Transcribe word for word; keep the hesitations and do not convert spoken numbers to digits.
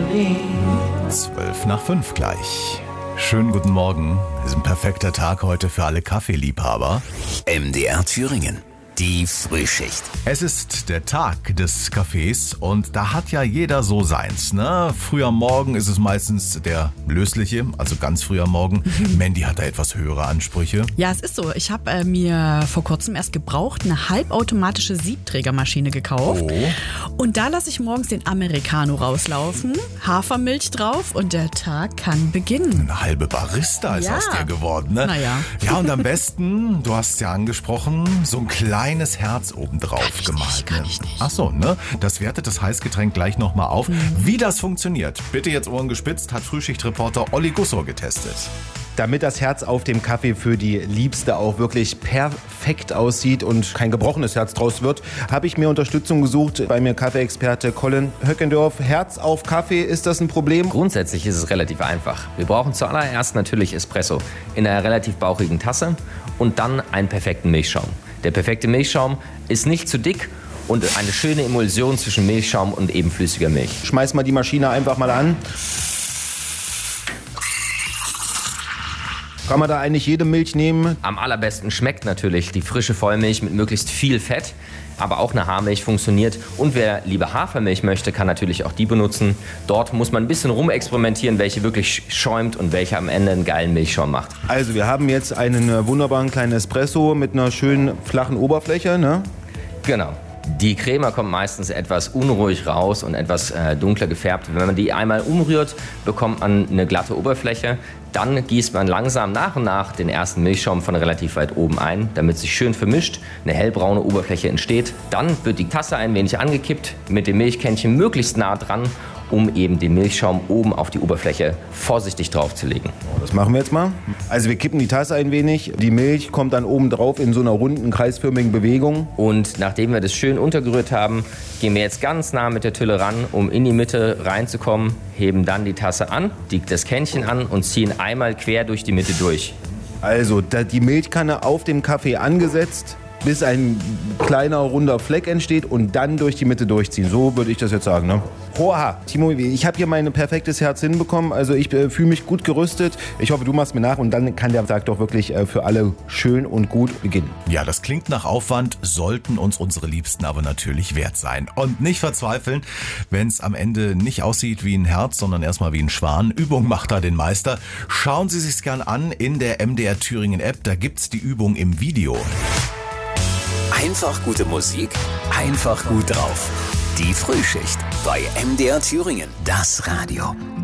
Zwölf nach fünf gleich. Schönen guten Morgen. Es ist ein perfekter Tag heute für alle Kaffeeliebhaber. M D R Thüringen. Die Frühschicht. Es ist der Tag des Kaffees und da hat ja jeder so seins, ne? Früh am Morgen ist es meistens der lösliche, also ganz früh am Morgen. Mhm. Mandy hat da etwas höhere Ansprüche. Ja, es ist so. Ich habe äh, mir vor kurzem erst gebraucht eine halbautomatische Siebträgermaschine gekauft. Oh. Und da lasse ich morgens den Americano rauslaufen, Hafermilch drauf und der Tag kann beginnen. Eine halbe Barista ist Ja. aus dir geworden, ne? Naja. Ja, und am besten, du hast es ja angesprochen, so ein kleines Herz obendrauf Kann ich gemalt. nicht, kann ne? ich nicht. Ach so, ne? Das wertet das Heißgetränk gleich nochmal auf. Mhm. Wie das funktioniert, bitte jetzt Ohren gespitzt, hat Frühschichtreporter Olli Gussor getestet. Damit das Herz auf dem Kaffee für die Liebste auch wirklich perfekt aussieht und kein gebrochenes Herz draus wird, habe ich mir Unterstützung gesucht bei mir Kaffeeexperte Colin Höckendorf. Herz auf Kaffee, ist das ein Problem? Grundsätzlich ist es relativ einfach. Wir brauchen zuallererst natürlich Espresso in einer relativ bauchigen Tasse und dann einen perfekten Milchschaum. Der perfekte Milchschaum ist nicht zu dick und eine schöne Emulsion zwischen Milchschaum und eben flüssiger Milch. Schmeiß mal die Maschine einfach mal an. Kann man da eigentlich jede Milch nehmen? Am allerbesten schmeckt natürlich die frische Vollmilch mit möglichst viel Fett, aber auch eine Haarmilch funktioniert. Und wer lieber Hafermilch möchte, kann natürlich auch die benutzen. Dort muss man ein bisschen rumexperimentieren, welche wirklich schäumt und welche am Ende einen geilen Milchschaum macht. Also wir haben jetzt einen wunderbaren kleinen Espresso mit einer schönen flachen Oberfläche, ne? Genau. Die Crema kommt meistens etwas unruhig raus und etwas äh, dunkler gefärbt. Wenn man die einmal umrührt, bekommt man eine glatte Oberfläche. Dann gießt man langsam nach und nach den ersten Milchschaum von relativ weit oben ein, damit sich schön vermischt, eine hellbraune Oberfläche entsteht. Dann wird die Tasse ein wenig angekippt, mit dem Milchkännchen möglichst nah dran, um eben den Milchschaum oben auf die Oberfläche vorsichtig draufzulegen. Das machen wir jetzt mal. Also wir kippen die Tasse ein wenig, die Milch kommt dann oben drauf in so einer runden, kreisförmigen Bewegung. Und nachdem wir das schön untergerührt haben, gehen wir jetzt ganz nah mit der Tülle ran, um in die Mitte reinzukommen, heben dann die Tasse an, die, das Kännchen an und ziehen einmal quer durch die Mitte durch. Also da die Milchkanne auf dem Kaffee angesetzt, bis ein kleiner runder Fleck entsteht und dann durch die Mitte durchziehen. So würde ich das jetzt sagen, ne? Hoha, Timo, ich habe hier mein perfektes Herz hinbekommen. Also ich äh, fühle mich gut gerüstet. Ich hoffe, du machst mir nach und dann kann der Tag doch wirklich äh, für alle schön und gut beginnen. Ja, das klingt nach Aufwand, sollten uns unsere Liebsten aber natürlich wert sein. Und nicht verzweifeln, wenn es am Ende nicht aussieht wie ein Herz, sondern erstmal wie ein Schwan. Übung macht da den Meister. Schauen Sie sich's gern an in der M D R Thüringen App, da gibt's die Übung im Video. Einfach gute Musik, einfach gut drauf. Die Frühschicht bei M D R Thüringen. Das Radio.